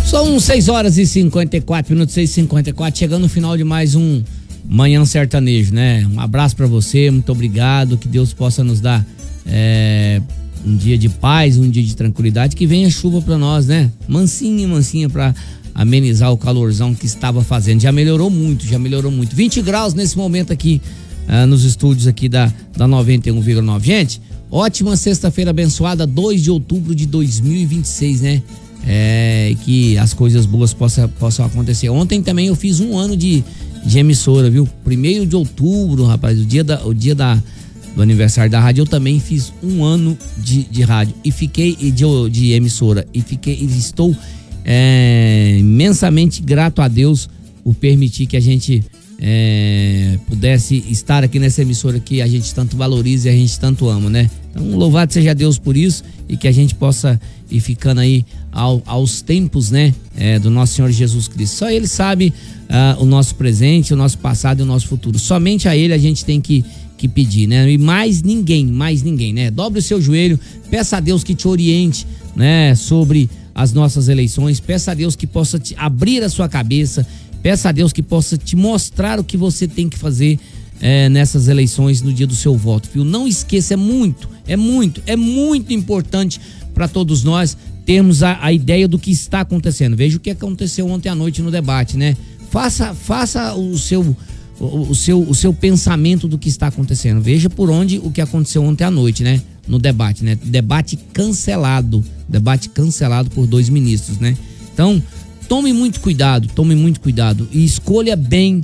São 6h54, 6h54, chegando no final de mais um Manhã Sertanejo, né? Um abraço pra você, muito obrigado, que Deus possa nos dar um dia de paz, um dia de tranquilidade, que venha chuva pra nós, né? Mansinha pra amenizar o calorzão que estava fazendo. Já melhorou muito. 20 graus nesse momento aqui nos estúdios aqui da 91,9. Gente, ótima sexta-feira abençoada, 2 de outubro de 2026, né? Que as coisas boas possam acontecer. Ontem também eu fiz um ano de emissora, viu? 1º de outubro, rapaz, o dia do aniversário da rádio, eu também fiz um ano de rádio e fiquei de emissora e estou imensamente grato a Deus por permitir que a gente pudesse estar aqui nessa emissora que a gente tanto valoriza e a gente tanto ama, né? Então, louvado seja Deus por isso e que a gente possa ir ficando aí aos tempos, né? Do nosso Senhor Jesus Cristo. Só Ele sabe o nosso presente, o nosso passado e o nosso futuro. Somente a Ele a gente tem que pedir, né? E mais ninguém, né? Dobre o seu joelho, peça a Deus que te oriente, né? Sobre as nossas eleições, peça a Deus que possa te abrir a sua cabeça, peça a Deus que possa te mostrar o que você tem que fazer nessas eleições no dia do seu voto, viu? Não esqueça, é muito importante para todos nós termos a ideia do que está acontecendo. Veja o que aconteceu ontem à noite no debate, né? Faça o seu pensamento do que está acontecendo. Veja por onde o que aconteceu ontem à noite, né? No debate, né? Debate cancelado por 2 ministros, né? Então, tome muito cuidado e escolha bem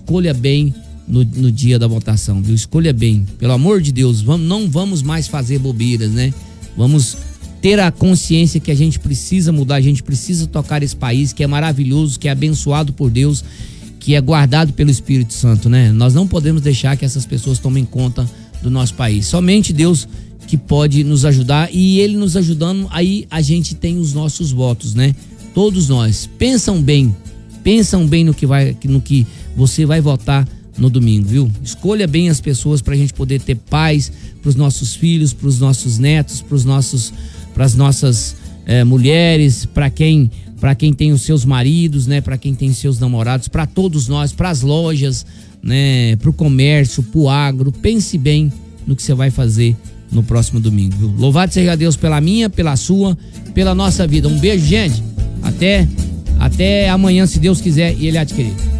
no dia da votação, viu? Escolha bem, pelo amor de Deus, não vamos mais fazer bobeiras, né? Vamos ter a consciência que a gente precisa mudar, a gente precisa tocar esse país que é maravilhoso, que é abençoado por Deus, que é guardado pelo Espírito Santo, né? Nós não podemos deixar que essas pessoas tomem conta do nosso país. Somente Deus que pode nos ajudar, e Ele nos ajudando, aí a gente tem os nossos votos, né? Todos nós pensam bem no que você vai votar no domingo, viu? Escolha bem as pessoas pra gente poder ter paz pros nossos filhos, pros nossos netos, pras nossas mulheres, pra quem tem os seus maridos, né? Pra quem tem seus namorados, pra todos nós, pras lojas, né? Pro comércio, pro agro. Pense bem no que você vai fazer no próximo domingo, viu? Louvado seja Deus pela minha, pela sua, pela nossa vida. Um beijo, gente. Até amanhã, se Deus quiser e Ele há de querer.